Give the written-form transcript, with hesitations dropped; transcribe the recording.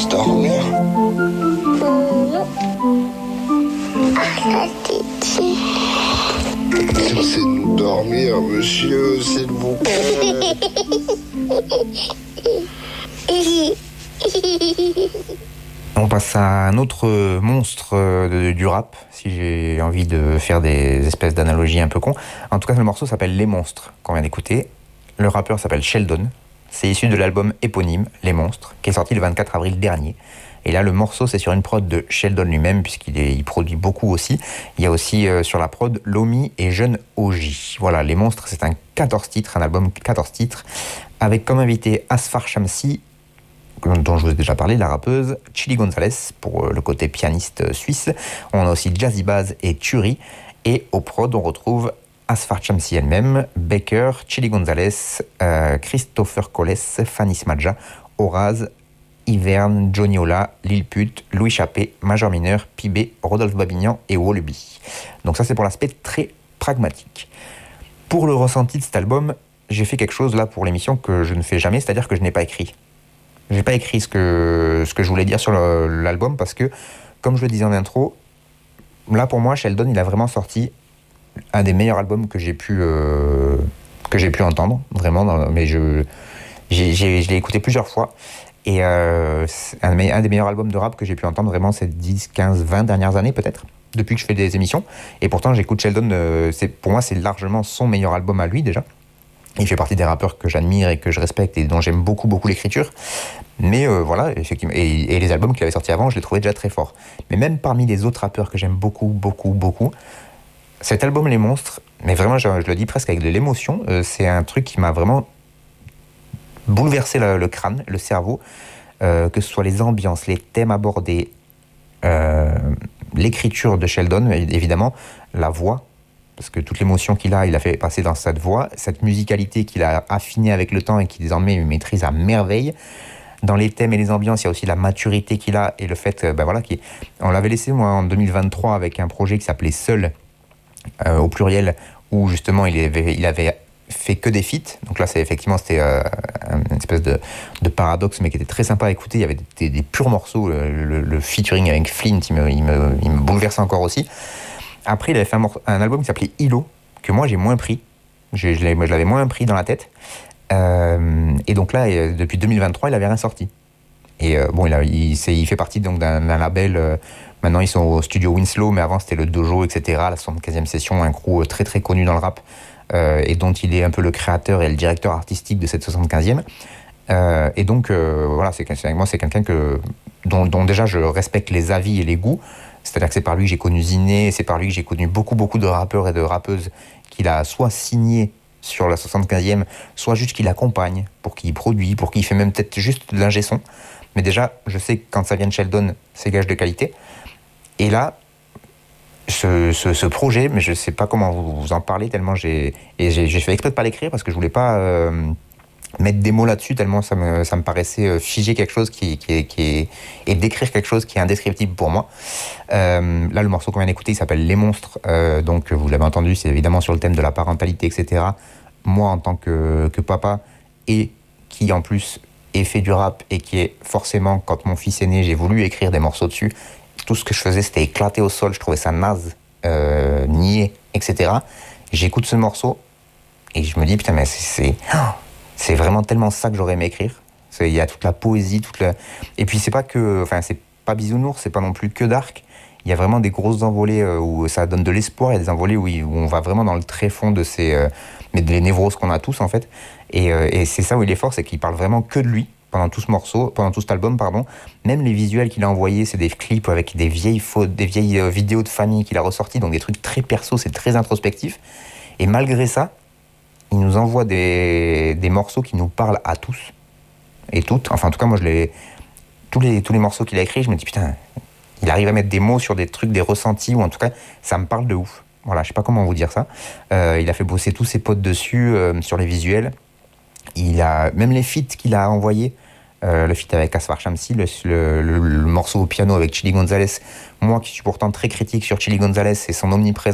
dormir? Non. Arrêtez. Laissez-nous dormir, monsieur, s'il vous plaît. On passe à un autre monstre du rap, si j'ai envie de faire des espèces d'analogies un peu cons. En tout cas, le morceau s'appelle Les Monstres, qu'on vient d'écouter. Le rappeur s'appelle Sheldon. C'est issu de l'album éponyme, Les Monstres, qui est sorti le 24 avril dernier. Et là, le morceau, c'est sur une prod de Sheldon lui-même, puisqu'il produit beaucoup aussi. Il y a aussi sur la prod Lomi et Jeune OJ. Voilà, Les Monstres, c'est un 14 titres, un album 14 titres, avec comme invité Asfar Shamsi, dont je vous ai déjà parlé, la rappeuse, Chili Gonzalez, pour le côté pianiste suisse. On a aussi Jazzy Baz et Turi. Et au prod, on retrouve Asfar Shamsi elle-même, Baker, Chili Gonzalez, Christopher Coles, Fanny Smadja, Oraz, Iverne, Johnny Ola, Lil Put, Louis Chappé, Major Mineur, Pibé, Rodolphe Babignan et Wallaby. Donc ça, c'est pour l'aspect très pragmatique. Pour le ressenti de cet album, j'ai fait quelque chose là pour l'émission que je ne fais jamais, c'est-à-dire que je n'ai pas écrit. Je n'ai pas écrit ce que je voulais dire sur l'album parce que, comme je le disais en intro, là pour moi, Sheldon, il a vraiment sorti un des meilleurs albums que j'ai pu entendre, vraiment. Mais je l'ai écouté plusieurs fois. Et un des meilleurs albums de rap que j'ai pu entendre vraiment ces 10, 15, 20 dernières années peut-être, depuis que je fais des émissions. Et pourtant j'écoute Sheldon, pour moi c'est largement son meilleur album à lui déjà. Il fait partie des rappeurs que j'admire et que je respecte et dont j'aime beaucoup l'écriture. Mais voilà, effectivement, et les albums qu'il avait sortis avant, je les trouvais déjà très forts. Mais même parmi les autres rappeurs que j'aime beaucoup, cet album Les Monstres, mais vraiment je le dis presque avec de l'émotion, c'est un truc qui m'a vraiment bouleverser le crâne, le cerveau, que ce soit les ambiances, les thèmes abordés, l'écriture de Sheldon, évidemment, la voix, parce que toute l'émotion qu'il a, il a fait passer dans cette voix, cette musicalité qu'il a affinée avec le temps et qui désormais maîtrise à merveille. Dans les thèmes et les ambiances, il y a aussi la maturité qu'il a et le fait, on l'avait laissé moi en 2023 avec un projet qui s'appelait Seul, au pluriel, où justement il avait fait que des feats, donc là c'était une espèce de paradoxe mais qui était très sympa à écouter. Il y avait des purs morceaux, le featuring avec Flint il me bouleverse encore aussi. Après il avait fait un album qui s'appelait Ilo, que moi j'ai moins pris, je l'avais moins pris dans la tête, et donc là depuis 2023 il avait rien sorti. Et il fait partie donc d'un label, maintenant ils sont au studio Winslow, mais avant c'était le Dojo, etc., la 75e session, un crew très très connu dans le rap, et dont il est un peu le créateur et le directeur artistique de cette 75e. Et donc, voilà, c'est quelqu'un dont déjà je respecte les avis et les goûts. C'est-à-dire que c'est par lui que j'ai connu Ziné, c'est par lui que j'ai connu beaucoup de rappeurs et de rappeuses qu'il a soit signé sur la 75e, soit juste qu'il accompagne, pour qu'il produit, pour qu'il fait même peut-être juste de l'ingé son. Mais déjà, je sais que quand ça vient de Sheldon, c'est gage de qualité. Et là, ce projet, mais je ne sais pas comment vous en parler, tellement j'ai fait exprès de ne pas l'écrire parce que je ne voulais pas mettre des mots là-dessus, tellement ça me paraissait figer quelque chose et décrire quelque chose qui est indescriptible pour moi. Là, le morceau qu'on vient d'écouter, il s'appelle Les Monstres, donc vous l'avez entendu, c'est évidemment sur le thème de la parentalité, etc. Moi, en tant que papa, et qui en plus ait fait du rap, et qui est forcément, quand mon fils est né, j'ai voulu écrire des morceaux dessus. Tout ce que je faisais, c'était éclater au sol, je trouvais ça naze, niais, etc. J'écoute ce morceau, et je me dis, putain, mais c'est vraiment tellement ça que j'aurais aimé écrire. Il y a toute la poésie, et puis c'est pas pas bisounours, c'est pas non plus que dark. Il y a vraiment des grosses envolées où ça donne de l'espoir, il y a des envolées où on va vraiment dans le tréfonds de des névroses qu'on a tous en fait. Et c'est ça où il est fort, c'est qu'il parle vraiment que de lui pendant tout cet album, pardon. Même les visuels qu'il a envoyés, c'est des clips avec des vieilles vidéos de famille qu'il a ressorties, donc des trucs très perso, c'est très introspectif. Et malgré ça, il nous envoie des morceaux qui nous parlent à tous et toutes. Enfin, en tout cas, moi, tous les morceaux qu'il a écrits, je me dis, putain, il arrive à mettre des mots sur des trucs, des ressentis, ou en tout cas, ça me parle de ouf. Voilà, je sais pas comment vous dire ça. Il a fait bosser tous ses potes dessus, sur les visuels. Il a même les feats qu'il a envoyés, le feat avec Asfar Shamsi, le morceau au piano avec Chili Gonzalez. Moi, qui suis pourtant très critique sur Chili Gonzalez et son omniprésence